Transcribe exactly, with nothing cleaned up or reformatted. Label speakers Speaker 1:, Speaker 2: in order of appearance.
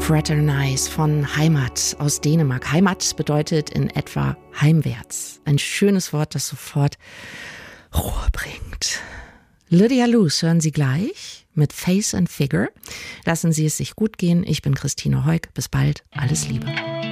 Speaker 1: Fraternize von Heimat aus Dänemark. Heimat bedeutet in etwa heimwärts. Ein schönes Wort, das sofort Ruhe bringt. Lydia Luce hören Sie gleich mit Face and Figure. Lassen Sie es sich gut gehen. Ich bin Christine Heuk. Bis bald. Alles Liebe.